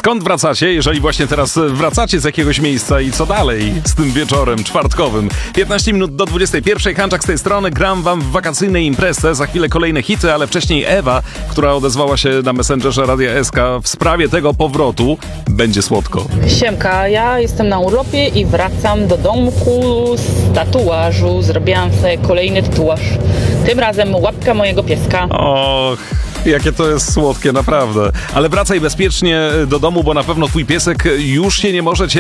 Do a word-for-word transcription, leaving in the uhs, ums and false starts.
Skąd wracacie, jeżeli właśnie teraz wracacie z jakiegoś miejsca i co dalej z tym wieczorem czwartkowym? piętnaście minut do dwudziestej pierwszej. Hanczak z tej strony. Gram wam w wakacyjnej imprezie. Za chwilę kolejne hity, ale wcześniej Ewa, która odezwała się na Messengerze Radia S K w sprawie tego powrotu. Będzie słodko. Siemka, ja jestem na urlopie i wracam do domku z tatuażu. Zrobiłam sobie kolejny tatuaż. Tym razem łapka mojego pieska. Och, jakie to jest słodkie, naprawdę. Ale wracaj bezpiecznie do domu, bo na pewno twój piesek już się nie może cię